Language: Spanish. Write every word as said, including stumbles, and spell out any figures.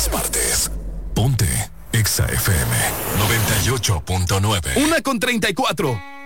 todas partes. Ponte Exa F M noventa y ocho punto nueve. Una con treinta y cuatro.